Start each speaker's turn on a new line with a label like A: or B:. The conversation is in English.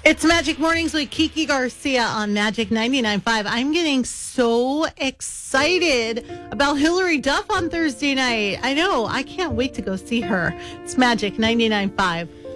A: It's Magic Mornings with Kiki Garcia on Magic 99.5. I'm getting so excited about Hillary Duff on Thursday night. I know. I can't wait to go see her. It's Magic 99.5.